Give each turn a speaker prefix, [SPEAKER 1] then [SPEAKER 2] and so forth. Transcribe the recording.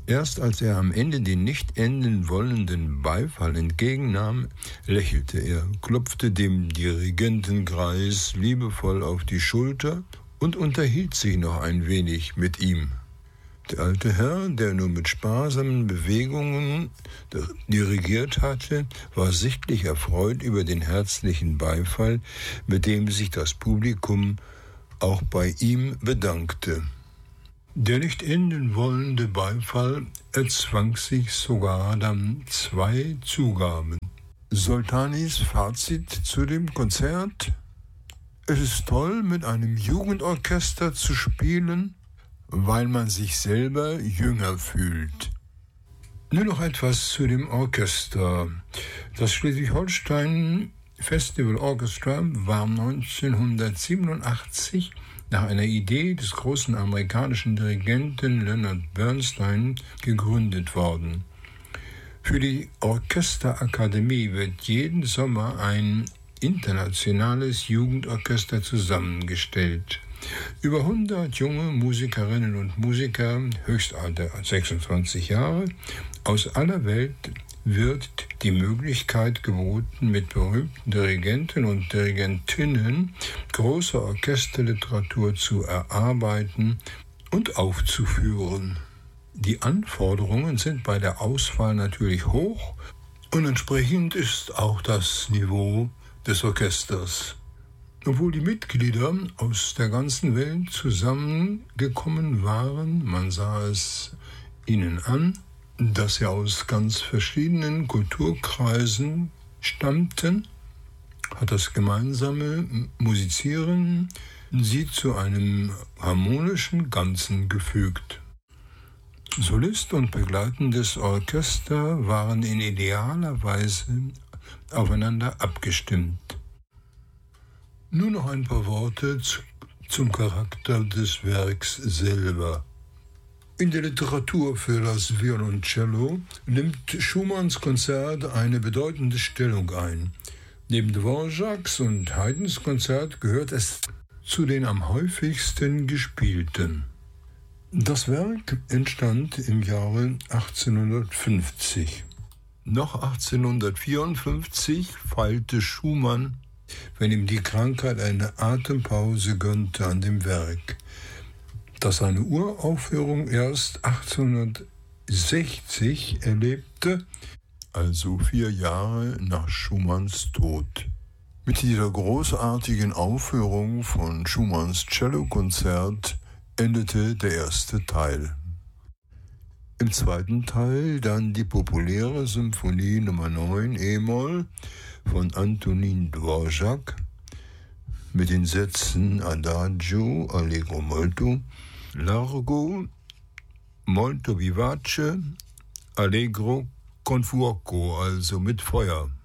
[SPEAKER 1] Erst als er am Ende den nicht enden wollenden Beifall entgegennahm, lächelte er, klopfte dem Dirigentenkreis liebevoll auf die Schulter und unterhielt sich noch ein wenig mit ihm. Der alte Herr, der nur mit sparsamen Bewegungen dirigiert hatte, war sichtlich erfreut über den herzlichen Beifall, mit dem sich das Publikum auch bei ihm bedankte. Der nicht enden wollende Beifall erzwang sich sogar dann 2 Zugaben. Soltanis Fazit zu dem Konzert: Es ist toll, mit einem Jugendorchester zu spielen, weil man sich selber jünger fühlt. Nur noch etwas zu dem Orchester. Das Schleswig-Holstein Festival Orchestra war 1987 nach einer Idee des großen amerikanischen Dirigenten Leonard Bernstein gegründet worden. Für die Orchesterakademie wird jeden Sommer ein internationales Jugendorchester zusammengestellt. Über 100 junge Musikerinnen und Musiker, Höchstalter 26 Jahre, aus aller Welt wird die Möglichkeit geboten, mit berühmten Dirigenten und Dirigentinnen große Orchesterliteratur zu erarbeiten und aufzuführen. Die Anforderungen sind bei der Auswahl natürlich hoch und entsprechend ist auch das Niveau des Orchesters. Obwohl die Mitglieder aus der ganzen Welt zusammengekommen waren, man sah es ihnen an, dass sie aus ganz verschiedenen Kulturkreisen stammten, hat das gemeinsame Musizieren sie zu einem harmonischen Ganzen gefügt. Solist und begleitendes Orchester waren in idealer Weise aufeinander abgestimmt. Nur noch ein paar Worte zum Charakter des Werks selber. In der Literatur für das Violoncello nimmt Schumanns Konzert eine bedeutende Stellung ein. Neben Dvořáks und Haydns Konzert gehört es zu den am häufigsten gespielten. Das Werk entstand im Jahre 1850. Noch 1854 feilte Schumann, wenn ihm die Krankheit eine Atempause gönnte, an dem Werk, das seine Uraufführung erst 1860 erlebte, also 4 Jahre nach Schumanns Tod. Mit dieser großartigen Aufführung von Schumanns Cellokonzert endete der erste Teil. Im zweiten Teil dann die populäre Symphonie Nummer 9 e-Moll von Antonín Dvořák mit den Sätzen Adagio, Allegro molto, Largo, molto vivace, Allegro con fuoco, also mit Feuer.